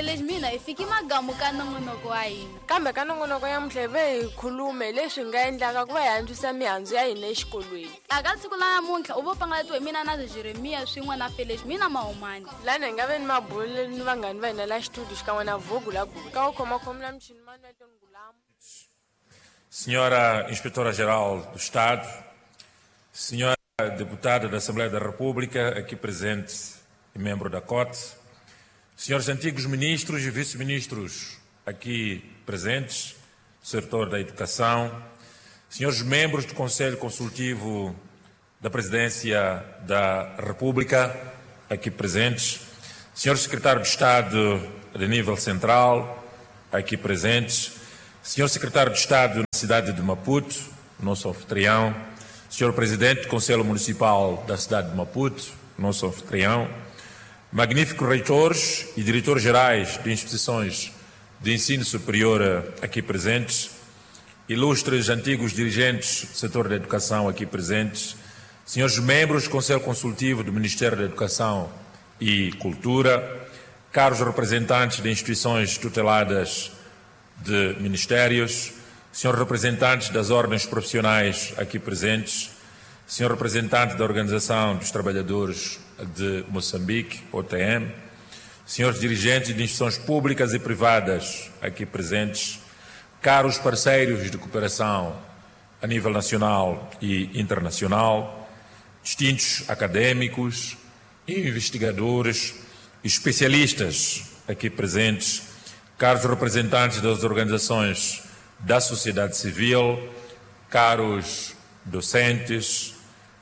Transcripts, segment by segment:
Feliz mina ifika imagamu kanongonoko wa hina. Kambe kanongonoko ya Mdleve khulume leswi nga endlaka ku va yantswisa mihandzu ya hina exikolweni. Aka siku la namuntlha u vopangaletiwe mina na Jeremia swin'we na Feliz mina Mahumani. Lana hi nga ve ni mabulu ni vanghani va hina la xitudio xikan'we na Vogu la Gugu. Ka u khomakhomela michini Manuel Ngulamo. Senhora Inspetora-Geral do Estado, senhora deputada da Assembleia da República, aqui presente e membro da COT, senhores antigos ministros e vice-ministros aqui presentes, do setor da educação, senhores membros do Conselho Consultivo da Presidência da República, aqui presentes, senhor secretário de Estado de nível central, aqui presentes, senhor secretário de Estado na cidade de Maputo, nosso anfitrião, senhor presidente do Conselho Municipal da cidade de Maputo, nosso anfitrião, magníficos reitores e diretores gerais de instituições de ensino superior aqui presentes, ilustres antigos dirigentes do setor da educação aqui presentes, senhores membros do Conselho Consultivo do Ministério da Educação e Cultura, caros representantes de instituições tuteladas de ministérios, senhores representantes das ordens profissionais aqui presentes, senhor representante da Organização dos Trabalhadores de Moçambique, OTM, senhores dirigentes de instituições públicas e privadas aqui presentes, caros parceiros de cooperação a nível nacional e internacional, distintos académicos, investigadores, especialistas aqui presentes, caros representantes das organizações da sociedade civil, caros docentes,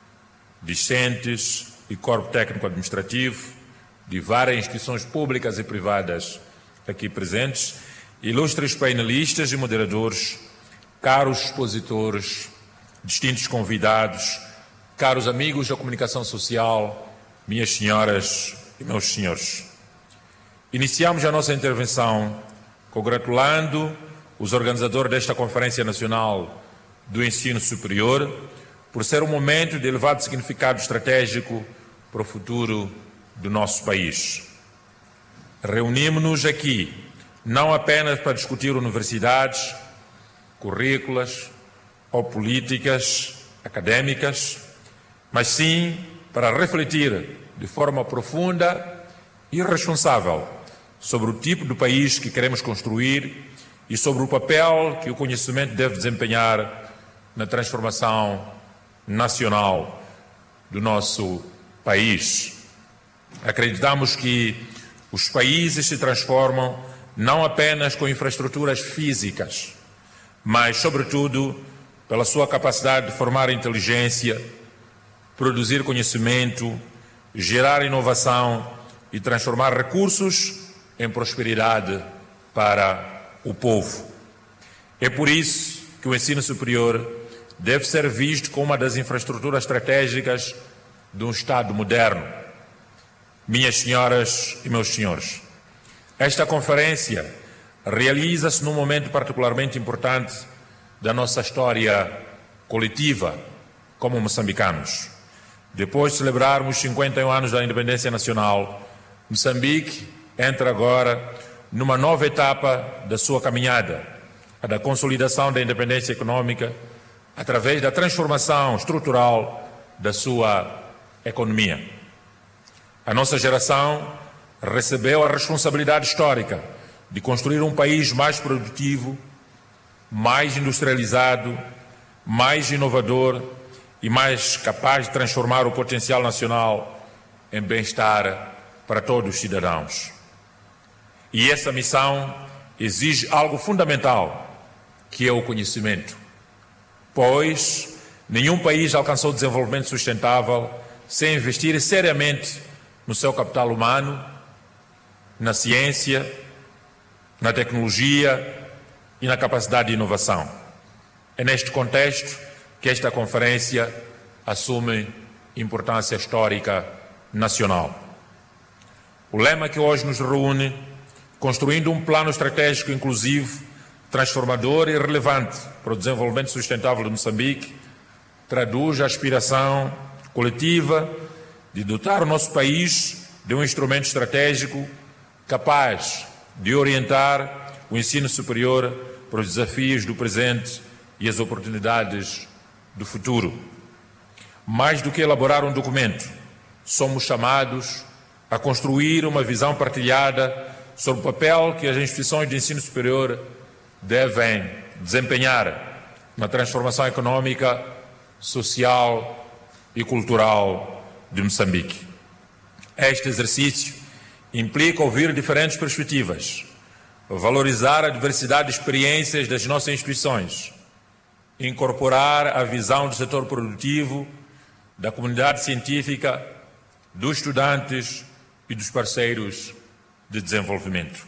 discentes e corpo técnico-administrativo de várias instituições públicas e privadas aqui presentes, ilustres painelistas e moderadores, caros expositores, distintos convidados, caros amigos da comunicação social, minhas senhoras e meus senhores. Iniciamos a nossa intervenção congratulando os organizadores desta Conferência Nacional do Ensino Superior por ser um momento de elevado significado estratégico para o futuro do nosso país. Reunimos-nos aqui não apenas para discutir universidades, currículas ou políticas académicas, mas sim para refletir de forma profunda e responsável sobre o tipo de país que queremos construir e sobre o papel que o conhecimento deve desempenhar na transformação nacional do nosso país. Acreditamos que os países se transformam não apenas com infraestruturas físicas, mas, sobretudo, pela sua capacidade de formar inteligência, produzir conhecimento, gerar inovação e transformar recursos em prosperidade para o povo. É por isso que o ensino superior deve ser visto como uma das infraestruturas estratégicas de um Estado moderno. Minhas senhoras e meus senhores, esta conferência realiza-se num momento particularmente importante da nossa história coletiva como moçambicanos. Depois de celebrarmos 51 anos da independência nacional, Moçambique entra agora numa nova etapa da sua caminhada, a da consolidação da independência econômica através da transformação estrutural da sua economia. A nossa geração recebeu a responsabilidade histórica de construir um país mais produtivo, mais industrializado, mais inovador e mais capaz de transformar o potencial nacional em bem-estar para todos os cidadãos. E essa missão exige algo fundamental, que é o conhecimento, pois nenhum país alcançou desenvolvimento sustentável sem investir seriamente no seu capital humano, na ciência, na tecnologia e na capacidade de inovação. É neste contexto que esta conferência assume importância histórica nacional. O lema que hoje nos reúne, construindo um plano estratégico inclusivo, transformador e relevante para o desenvolvimento sustentável de Moçambique, traduz a aspiração coletiva de dotar o nosso país de um instrumento estratégico capaz de orientar o ensino superior para os desafios do presente e as oportunidades do futuro. Mais do que elaborar um documento, somos chamados a construir uma visão partilhada sobre o papel que as instituições de ensino superior devem desempenhar na transformação econômica, social e cultural de Moçambique. Este exercício implica ouvir diferentes perspectivas, valorizar a diversidade de experiências das nossas instituições, incorporar a visão do setor produtivo, da comunidade científica, dos estudantes e dos parceiros de desenvolvimento.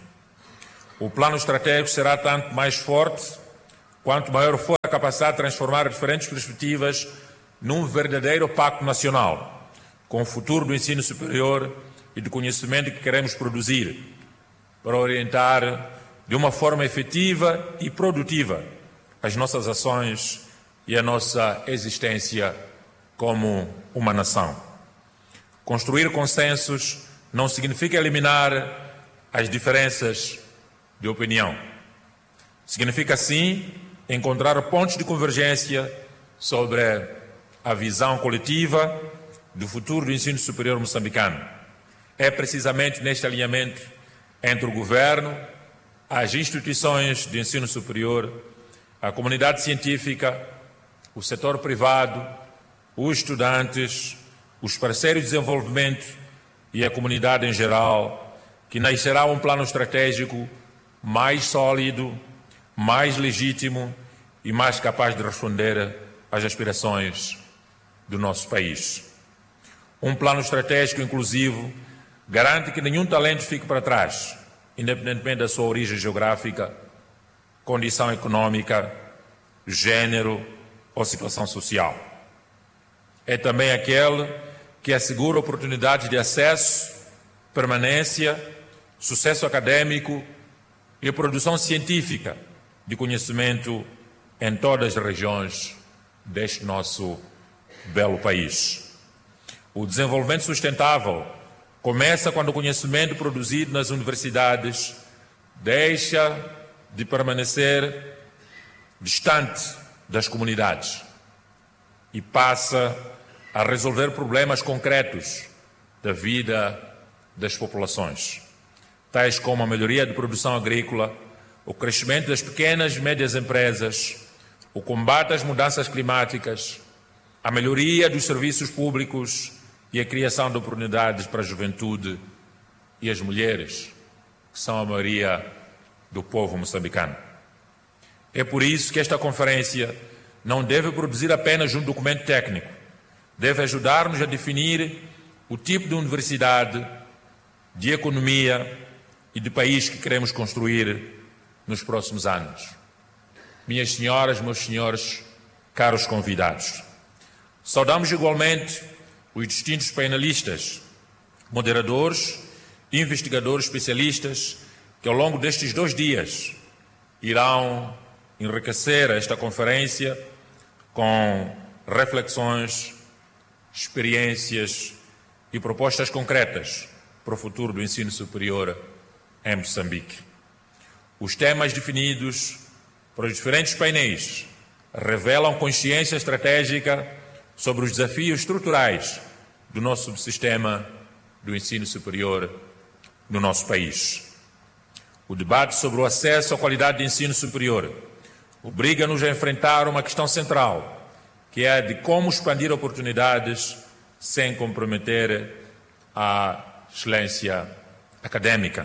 O plano estratégico será tanto mais forte quanto maior for a capacidade de transformar diferentes perspectivas num verdadeiro pacto nacional, com o futuro do ensino superior e do conhecimento que queremos produzir, para orientar de uma forma efetiva e produtiva as nossas ações e a nossa existência como uma nação. Construir consensos não significa eliminar as diferenças de opinião. Significa, sim, encontrar pontos de convergência sobre a visão coletiva do futuro do ensino superior moçambicano. É precisamente neste alinhamento entre o governo, as instituições de ensino superior, a comunidade científica, o setor privado, os estudantes, os parceiros de desenvolvimento e a comunidade em geral, que nascerá um plano estratégico mais sólido, mais legítimo e mais capaz de responder às aspirações do nosso país. Um plano estratégico inclusivo garante que nenhum talento fique para trás, independentemente da sua origem geográfica, condição econômica, gênero ou situação social. É também aquele que assegura oportunidades de acesso, permanência, sucesso acadêmico e produção científica de conhecimento em todas as regiões deste nosso belo país. O desenvolvimento sustentável começa quando o conhecimento produzido nas universidades deixa de permanecer distante das comunidades e passa a resolver problemas concretos da vida das populações, tais como a melhoria de produção agrícola, o crescimento das pequenas e médias empresas, o combate às mudanças climáticas, a melhoria dos serviços públicos e a criação de oportunidades para a juventude e as mulheres, que são a maioria do povo moçambicano. É por isso que esta conferência não deve produzir apenas um documento técnico, deve ajudar-nos a definir o tipo de universidade, de economia e de país que queremos construir nos próximos anos. Minhas senhoras, meus senhores, caros convidados, saudamos igualmente os distintos painelistas, moderadores, investigadores especialistas que ao longo destes 2 dias irão enriquecer esta conferência com reflexões, experiências e propostas concretas para o futuro do ensino superior em Moçambique. Os temas definidos para os diferentes painéis revelam consciência estratégica sobre os desafios estruturais do nosso subsistema do ensino superior no nosso país. O debate sobre o acesso à qualidade de ensino superior obriga-nos a enfrentar uma questão central, que é a de como expandir oportunidades sem comprometer a excelência académica.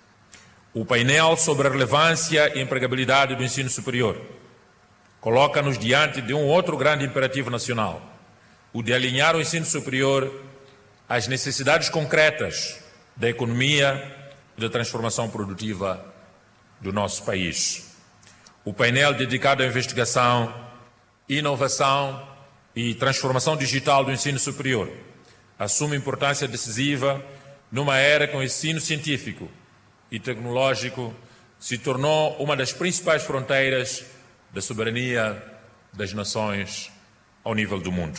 O painel sobre a relevância e empregabilidade do ensino superior coloca-nos diante de um outro grande imperativo nacional, o de alinhar o ensino superior às necessidades concretas da economia e da transformação produtiva do nosso país. O painel dedicado à investigação, inovação e transformação digital do ensino superior assume importância decisiva numa era que o ensino científico e tecnológico se tornou uma das principais fronteiras da soberania das nações ao nível do mundo.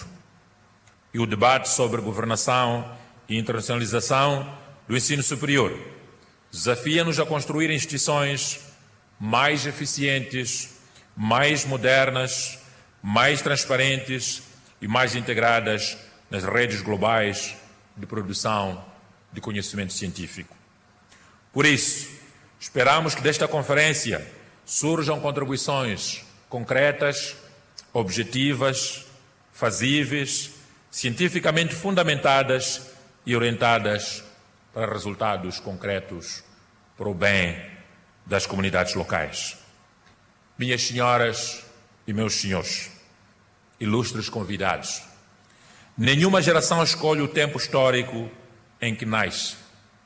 E o debate sobre governação e internacionalização do ensino superior desafia-nos a construir instituições mais eficientes, mais modernas, mais transparentes e mais integradas nas redes globais de produção de conhecimento científico. Por isso, esperamos que desta conferência surjam contribuições concretas, objetivas, fazíveis, cientificamente fundamentadas e orientadas para resultados concretos para o bem das comunidades locais. Minhas senhoras e meus senhores, ilustres convidados, nenhuma geração escolhe o tempo histórico em que nasce,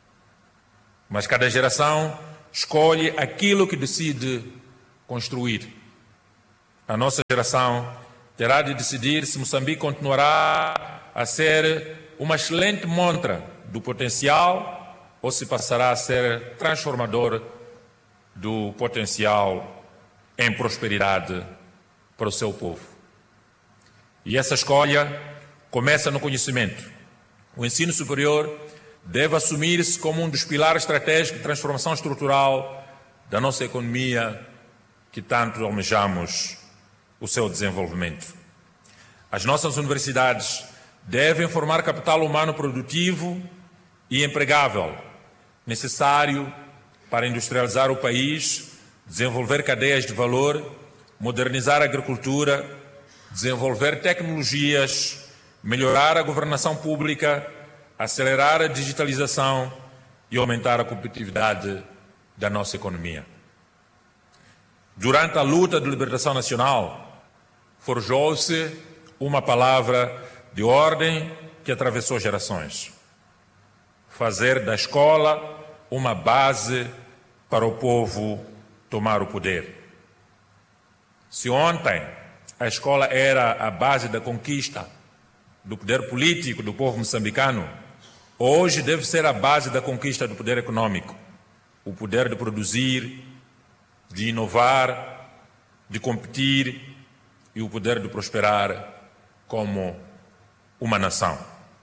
mas cada geração escolhe aquilo que decide construir. A nossa geração terá de decidir se Moçambique continuará a ser uma excelente montra do potencial ou se passará a ser transformador do potencial em prosperidade para o seu povo. E essa escolha começa no conhecimento. O ensino superior deve assumir-se como um dos pilares estratégicos de transformação estrutural da nossa economia, que tanto almejamos o seu desenvolvimento. As nossas universidades devem formar capital humano produtivo e empregável, necessário para industrializar o país, desenvolver cadeias de valor, modernizar a agricultura, desenvolver tecnologias, melhorar a governação pública, acelerar a digitalização e aumentar a competitividade da nossa economia. Durante a luta de libertação nacional, forjou-se uma palavra de ordem que atravessou gerações: fazer da escola uma base para o povo tomar o poder. Se ontem a escola era a base da conquista do poder político do povo moçambicano, hoje deve ser a base da conquista do poder econômico, o poder de produzir, de inovar, de competir e o poder de prosperar como uma nação.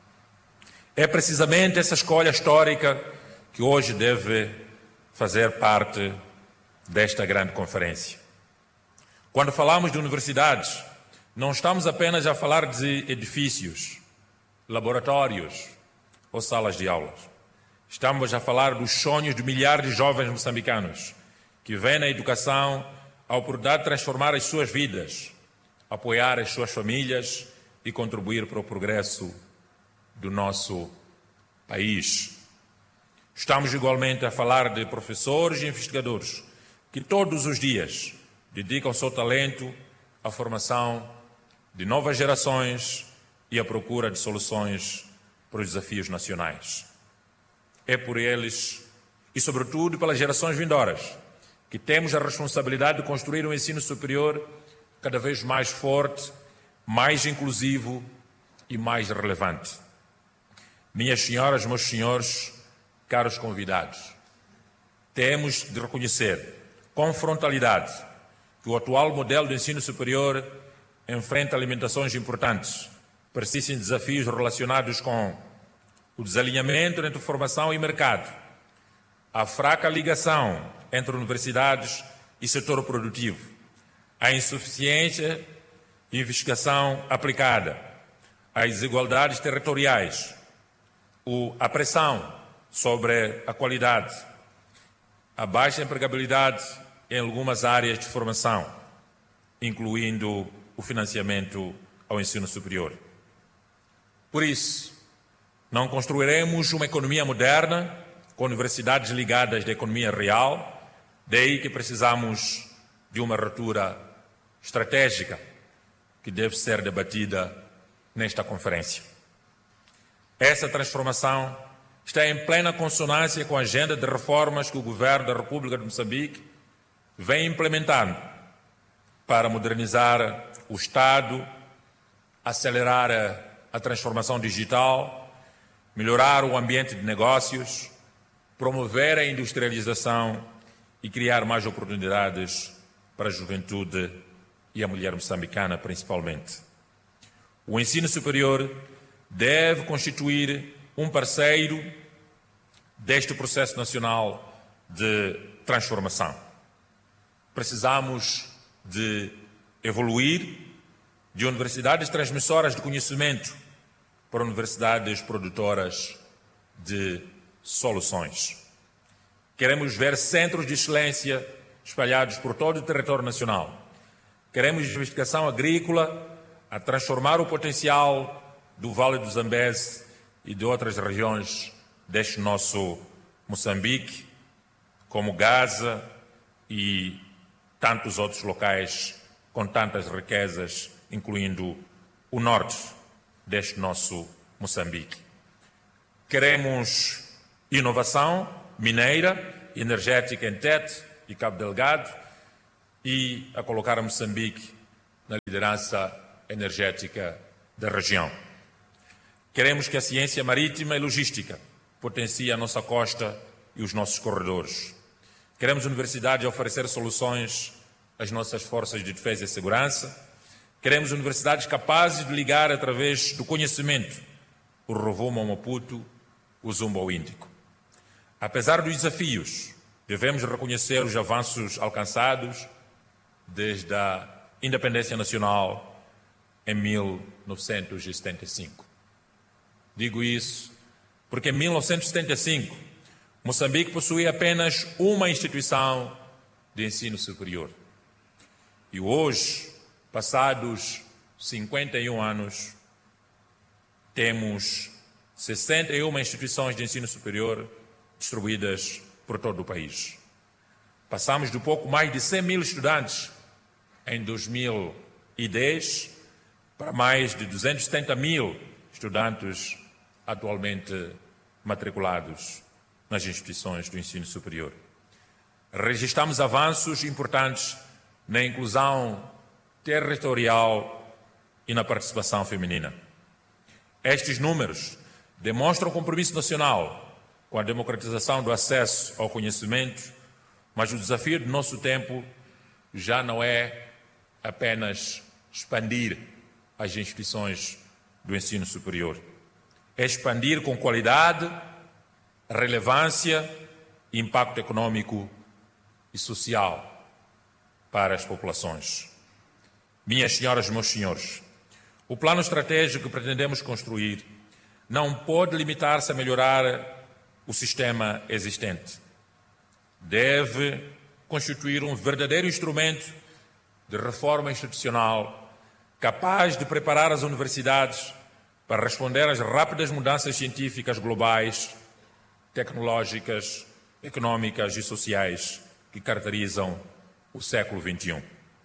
É precisamente essa escolha histórica que hoje deve fazer parte desta grande conferência. Quando falamos de universidades, não estamos apenas a falar de edifícios, laboratórios ou salas de aulas. Estamos a falar dos sonhos de milhares de jovens moçambicanos que veem na educação a oportunidade de transformar as suas vidas, apoiar as suas famílias e contribuir para o progresso do nosso país. Estamos igualmente a falar de professores e investigadores que todos os dias dedicam seu talento à formação de novas gerações e à procura de soluções para os desafios nacionais. É por eles e, sobretudo, pelas gerações vindouras que temos a responsabilidade de construir um ensino superior cada vez mais forte, mais inclusivo e mais relevante. Minhas senhoras, meus senhores, caros convidados, temos de reconhecer com frontalidade que o atual modelo de ensino superior enfrenta limitações importantes, persistem desafios relacionados com o desalinhamento entre formação e mercado, a fraca ligação entre universidades e setor produtivo, a insuficiência de investigação aplicada, as desigualdades territoriais, a pressão sobre a qualidade, a baixa empregabilidade em algumas áreas de formação, incluindo o financiamento ao ensino superior. Por isso, não construiremos uma economia moderna com universidades ligadas da economia real, daí que precisamos de uma ruptura estratégica que deve ser debatida nesta conferência. Essa transformação está em plena consonância com a agenda de reformas que o Governo da República de Moçambique vem implementando para modernizar o Estado, acelerar a transformação digital, melhorar o ambiente de negócios, promover a industrialização e criar mais oportunidades para a juventude e a mulher moçambicana, principalmente. O ensino superior deve constituir um parceiro deste processo nacional de transformação. Precisamos de evoluir de universidades transmissoras de conhecimento para universidades produtoras de soluções. Queremos ver centros de excelência espalhados por todo o território nacional. Queremos investigação agrícola a transformar o potencial do Vale do Zambeze e de outras regiões deste nosso Moçambique, como Gaza e tantos outros locais com tantas riquezas, incluindo o norte deste nosso Moçambique. Queremos inovação mineira, energética em Tete e Cabo Delgado e a colocar a Moçambique na liderança energética da região. Queremos que a ciência marítima e logística potencie a nossa costa e os nossos corredores. Queremos universidades a oferecer soluções às nossas forças de defesa e segurança. Queremos universidades capazes de ligar através do conhecimento o Rovuma ao Maputo, o Zumba ao Índico. Apesar dos desafios, devemos reconhecer os avanços alcançados desde a independência nacional em 1975. Digo isso porque em 1975 Moçambique possuía apenas uma instituição de ensino superior. E hoje, passados 51 anos, temos 61 instituições de ensino superior distribuídas por todo o país. Passamos de pouco mais de 100 mil estudantes em 2010 para mais de 270 mil estudantes atualmente matriculados nas instituições do ensino superior. Registramos avanços importantes na inclusão territorial e na participação feminina. Estes números demonstram o compromisso nacional com a democratização do acesso ao conhecimento, mas o desafio do nosso tempo já não é apenas expandir as instituições do ensino superior. É expandir com qualidade, relevância e impacto econômico e social para as populações. Minhas senhoras e meus senhores, o plano estratégico que pretendemos construir não pode limitar-se a melhorar o sistema existente. Deve constituir um verdadeiro instrumento de reforma institucional capaz de preparar as universidades para responder às rápidas mudanças científicas globais, tecnológicas, económicas e sociais que caracterizam o século XXI.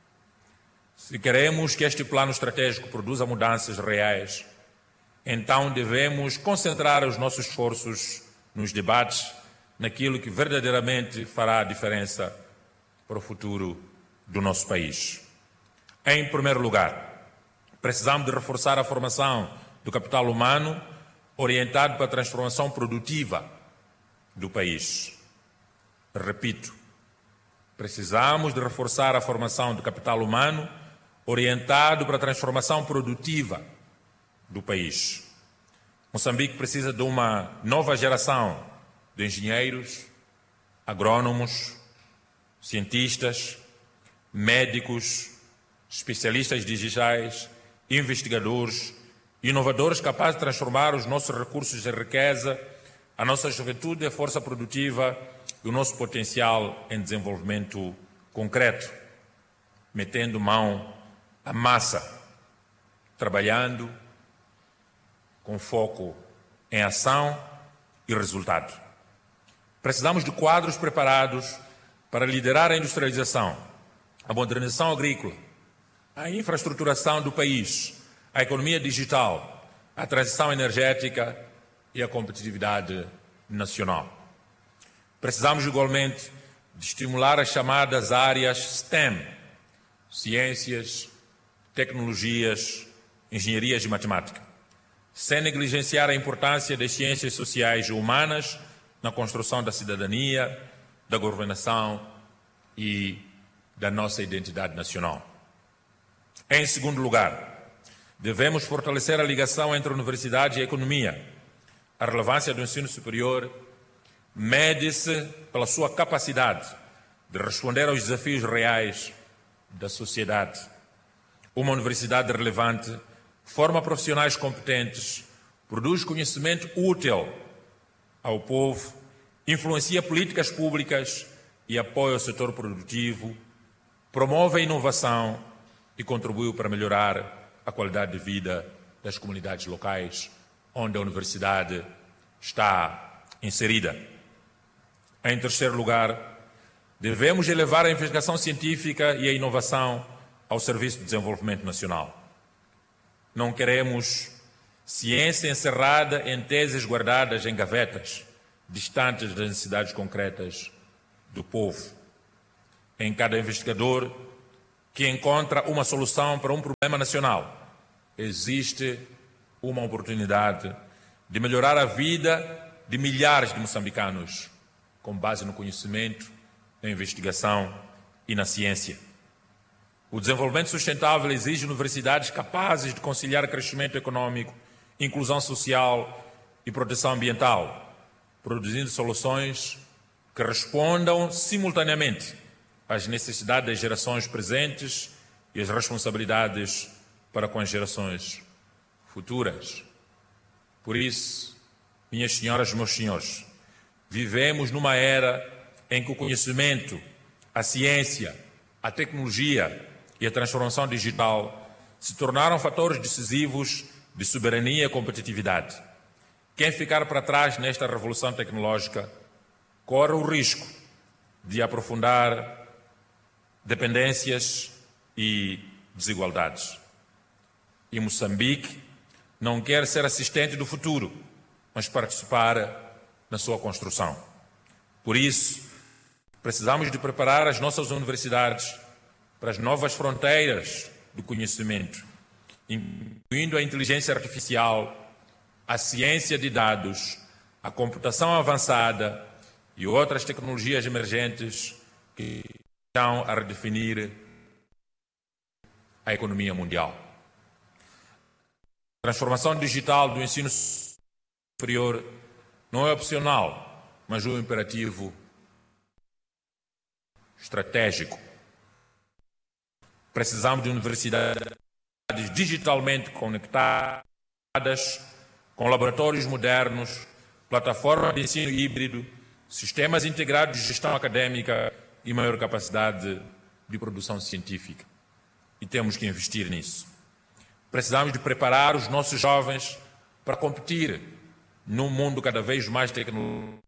Se queremos que este plano estratégico produza mudanças reais, então devemos concentrar os nossos esforços nos debates, naquilo que verdadeiramente fará a diferença para o futuro do nosso país. Em primeiro lugar, precisamos de reforçar a formação do capital humano orientado para a transformação produtiva do país. Repito, precisamos de reforçar a formação do capital humano orientado para a transformação produtiva do país. Moçambique precisa de uma nova geração de engenheiros, agrônomos, cientistas, médicos, especialistas digitais, investigadores, inovadores capazes de transformar os nossos recursos em riqueza, a nossa juventude em força produtiva e o nosso potencial em desenvolvimento concreto, metendo mão à massa, trabalhando com foco em ação e resultado. Precisamos de quadros preparados para liderar a industrialização, a modernização agrícola, a infraestruturação do país, a economia digital, a transição energética e a competitividade nacional. Precisamos igualmente de estimular as chamadas áreas STEM, ciências, tecnologias, engenharias e matemática, sem negligenciar a importância das ciências sociais e humanas na construção da cidadania, da governação e da nossa identidade nacional. Em segundo lugar, devemos fortalecer a ligação entre a universidade e a economia, a relevância do ensino superior mede-se pela sua capacidade de responder aos desafios reais da sociedade. Uma universidade relevante forma profissionais competentes, produz conhecimento útil ao povo, influencia políticas públicas e apoia o setor produtivo, promove a inovação e contribui para melhorar a qualidade de vida das comunidades locais onde a universidade está inserida. Em terceiro lugar, devemos elevar a investigação científica e a inovação ao serviço do desenvolvimento nacional. Não queremos ciência encerrada em teses guardadas em gavetas, distantes das necessidades concretas do povo. Em cada investigador que encontra uma solução para um problema nacional, existe uma oportunidade de melhorar a vida de milhares de moçambicanos, com base no conhecimento, na investigação e na ciência. O desenvolvimento sustentável exige universidades capazes de conciliar crescimento econômico, inclusão social e proteção ambiental, produzindo soluções que respondam simultaneamente às necessidades das gerações presentes e às responsabilidades para com as gerações futuras. Por isso, minhas senhoras e meus senhores, vivemos numa era em que o conhecimento, a ciência, a tecnologia e a transformação digital se tornaram fatores decisivos de soberania e competitividade. Quem ficar para trás nesta revolução tecnológica corre o risco de aprofundar dependências e desigualdades. E Moçambique não quer ser assistente do futuro, mas participar na sua construção. Por isso, precisamos de preparar as nossas universidades para as novas fronteiras do conhecimento, incluindo a inteligência artificial, a ciência de dados, a computação avançada e outras tecnologias emergentes que estão a redefinir a economia mundial. A transformação digital do ensino superior não é opcional, mas um imperativo estratégico. Precisamos de universidades digitalmente conectadas, com laboratórios modernos, plataformas de ensino híbrido, sistemas integrados de gestão académica e maior capacidade de produção científica. E temos que investir nisso. Precisamos de preparar os nossos jovens para competir num mundo cada vez mais tecnológico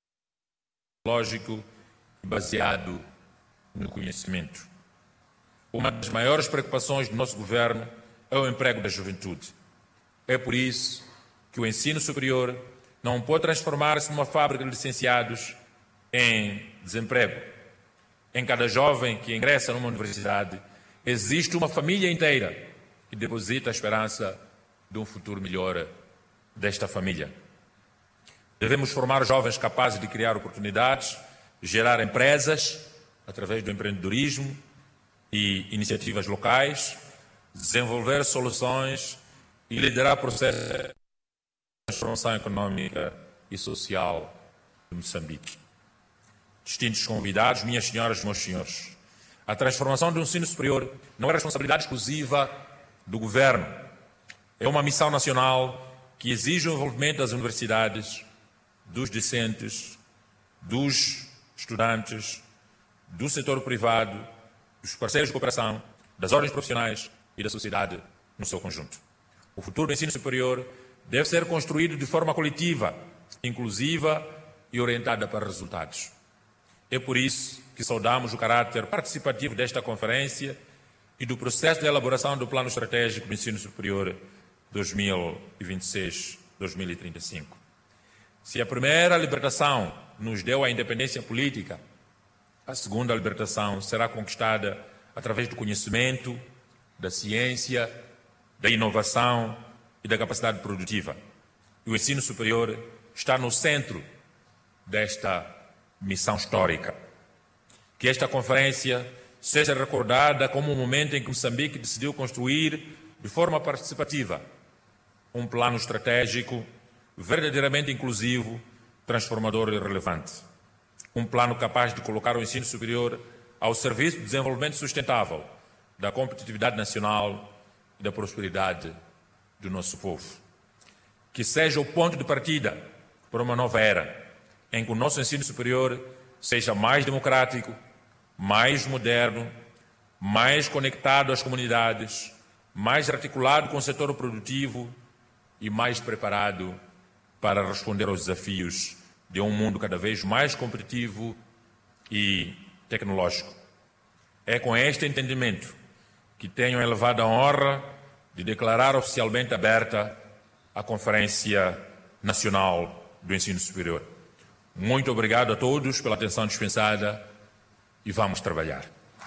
e baseado no conhecimento. Uma das maiores preocupações do nosso governo é o emprego da juventude. É por isso que o ensino superior não pode transformar-se numa fábrica de licenciados em desemprego. Em cada jovem que ingressa numa universidade, existe uma família inteira que deposita a esperança de um futuro melhor desta família. Devemos formar jovens capazes de criar oportunidades, gerar empresas através do empreendedorismo e iniciativas locais, desenvolver soluções e liderar processos de transformação econômica e social de Moçambique. Distintos convidados, minhas senhoras e meus senhores, a transformação do ensino superior não é responsabilidade exclusiva do governo. É uma missão nacional que exige o envolvimento das universidades, dos discentes, dos estudantes, do setor privado, dos parceiros de cooperação, das ordens profissionais e da sociedade no seu conjunto. O futuro do ensino superior deve ser construído de forma coletiva, inclusiva e orientada para resultados. É por isso que saudamos o caráter participativo desta conferência e do processo de elaboração do Plano Estratégico do Ensino Superior 2026-2035. Se a primeira libertação nos deu a independência política, a segunda libertação será conquistada através do conhecimento, da ciência, da inovação e da capacidade produtiva. E o ensino superior está no centro desta missão histórica. Que esta conferência seja recordada como um momento em que Moçambique decidiu construir de forma participativa um plano estratégico verdadeiramente inclusivo transformador e relevante. Um plano capaz de colocar o ensino superior ao serviço do desenvolvimento sustentável, da competitividade nacional e da prosperidade do nosso povo. Que seja o ponto de partida para uma nova era, em que o nosso ensino superior seja mais democrático, mais moderno, mais conectado às comunidades, mais articulado com o setor produtivo e mais preparado para responder aos desafios de um mundo cada vez mais competitivo e tecnológico. É com este entendimento que tenho a elevada honra de declarar oficialmente aberta a Conferência Nacional do Ensino Superior. Muito obrigado a todos pela atenção dispensada e vamos trabalhar.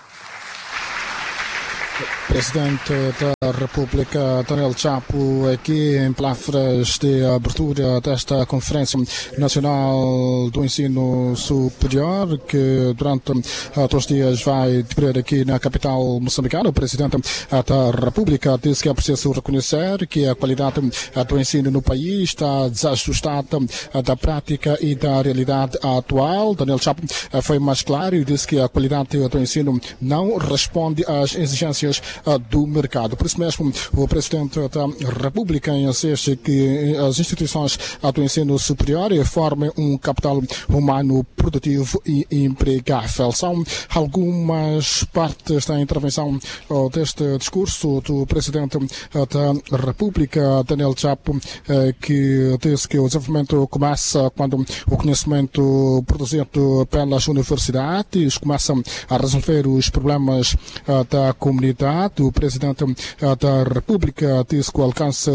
Presidente da República, Daniel Chapo, aqui em palavras de abertura desta Conferência Nacional do Ensino Superior, que durante 2 dias vai decorrer aqui na capital moçambicana. O Presidente da República disse que é preciso reconhecer que a qualidade do ensino no país está desajustada da prática e da realidade atual. Daniel Chapo foi mais claro e disse que a qualidade do ensino não responde às exigências do mercado. Por isso mesmo, o Presidente da República insiste que as instituições do ensino superior formem um capital humano produtivo e empregável. São algumas partes da intervenção deste discurso do Presidente da República, Daniel Chapo, que disse que o desenvolvimento começa quando o conhecimento produzido pelas universidades começa a resolver os problemas da comunidade. O Presidente da República disse que o alcance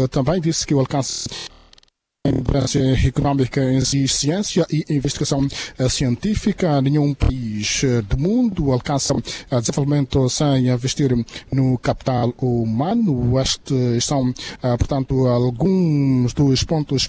da independência económica exige ciência e investigação científica. Nenhum país do mundo alcança desenvolvimento sem investir no capital humano. Estes são, portanto, alguns dos pontos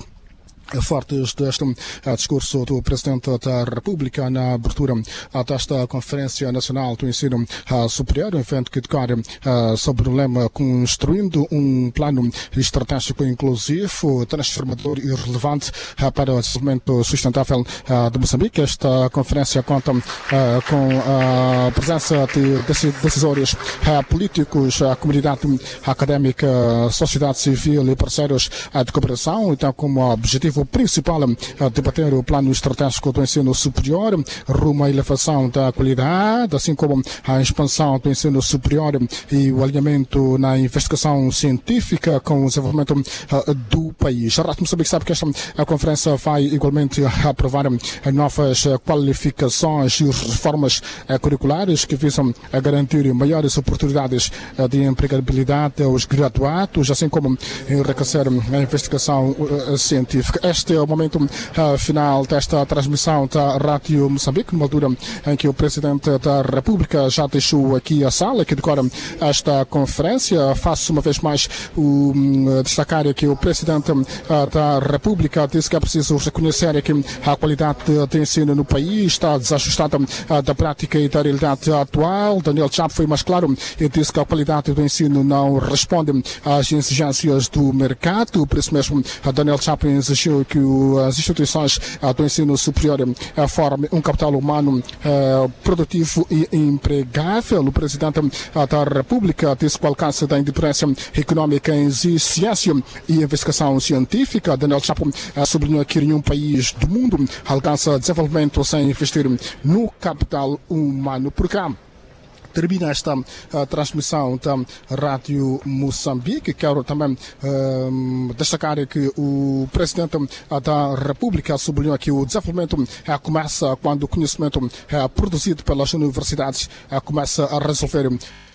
fortes deste discurso do Presidente da República na abertura desta Conferência Nacional do Ensino Superior, um evento que decorre sobre o lema Construindo um Plano Estratégico Inclusivo, Transformador e Relevante para o Desenvolvimento Sustentável de Moçambique. Esta conferência conta com a presença de decisores políticos, a comunidade académica, sociedade civil e parceiros de cooperação, então como objetivo principal debater o plano estratégico do ensino superior rumo à elevação da qualidade, assim como a expansão do ensino superior e o alinhamento na investigação científica com o desenvolvimento do país. A Rádio Moçambique sabe que esta conferência vai igualmente aprovar novas qualificações e reformas curriculares que visam garantir maiores oportunidades de empregabilidade aos graduados, assim como enriquecer a investigação científica. Este é o momento final desta transmissão da Rádio Moçambique, numa altura em que o Presidente da República já deixou aqui a sala que decora esta conferência. Faço uma vez mais destacar que o Presidente da República disse que é preciso reconhecer que a qualidade de ensino no país está desajustada da prática e da realidade atual. Daniel Chapo foi mais claro e disse que a qualidade do ensino não responde às exigências do mercado. Por isso mesmo, Daniel Chapo exigiu que as instituições do ensino superior formem um capital humano produtivo e empregável. O Presidente da República disse que o alcance da independência económica exige ciência e investigação científica. Daniel Chapo sublinhou que nenhum país do mundo alcança desenvolvimento sem investir no capital humano. Por cá termina esta transmissão da Rádio Moçambique. Quero também destacar que o Presidente da República sublinhou que o desenvolvimento começa quando o conhecimento produzido pelas universidades começa a resolver.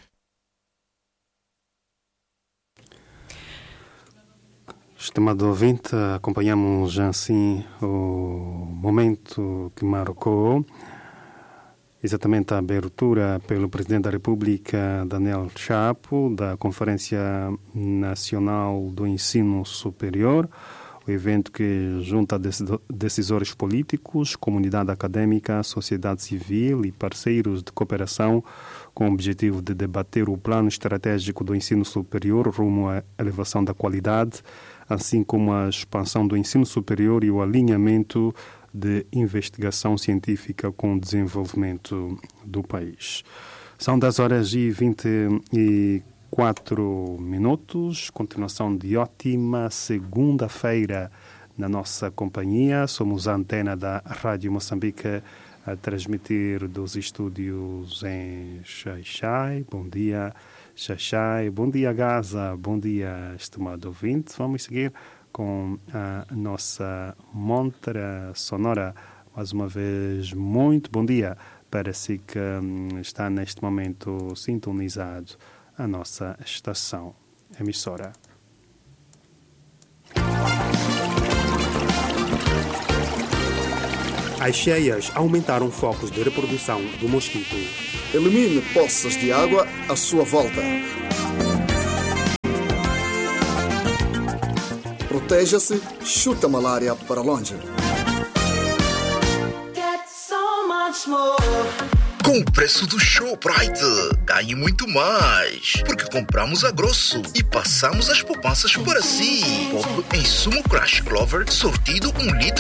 Estimado ouvinte, acompanhamos assim o momento que marcou exatamente a abertura pelo Presidente da República, Daniel Chapo, da Conferência Nacional do Ensino Superior, o evento que junta decisores políticos, comunidade académica, sociedade civil e parceiros de cooperação com o objetivo de debater o plano estratégico do ensino superior rumo à elevação da qualidade, assim como a expansão do ensino superior e o alinhamento de investigação científica com o desenvolvimento do país. São 10h24, continuação de ótima segunda-feira na nossa companhia. Somos a antena da Rádio Moçambique a transmitir dos estúdios em Xai-Xai. Bom dia, Xai-Xai. Bom dia, Gaza. Bom dia, estimado ouvinte. Vamos seguir com a nossa montra sonora. Mais uma vez, muito bom dia para si que está neste momento sintonizado a nossa estação emissora. As cheias aumentaram focos de reprodução do mosquito. Elimine poças de água à sua volta. Proteja-se, chute a malária para longe. Com o preço do Shoprite, ganhe muito mais, porque compramos a grosso e passamos as poupanças para si. Poupe em sumo Crash Clover sortido 1 litro